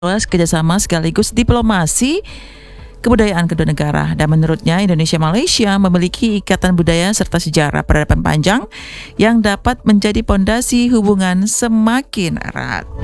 luas kerjasama sekaligus diplomasi kebudayaan kedua negara, dan menurutnya Indonesia-Malaysia memiliki ikatan budaya serta sejarah peradaban panjang yang dapat menjadi pondasi hubungan semakin erat.